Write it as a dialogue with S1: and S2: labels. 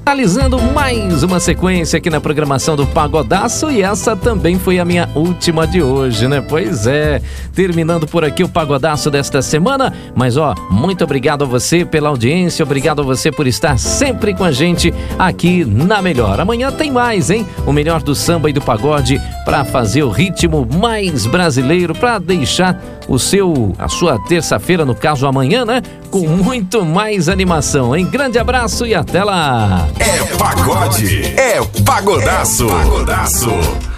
S1: Finalizando mais uma sequência aqui na programação do Pagodaço, e essa também foi a minha última de hoje, né? Pois é, terminando por aqui o Pagodaço desta semana, mas muito obrigado a você pela audiência, obrigado a você por estar sempre com a gente aqui na Melhor. Amanhã tem mais, hein? O melhor do samba e do pagode para fazer o ritmo mais brasileiro, para deixar a sua terça-feira, no caso amanhã, né? Com muito mais animação, hein? Grande abraço e até lá!
S2: É pagode, é pagodaço.